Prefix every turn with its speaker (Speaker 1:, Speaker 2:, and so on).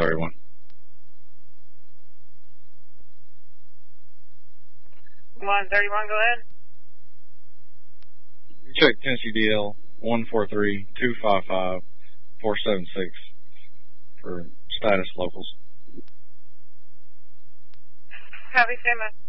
Speaker 1: 131.
Speaker 2: Go ahead.
Speaker 1: Check Tennessee DL 143-255-476 for status locals.
Speaker 2: Copy, stand by.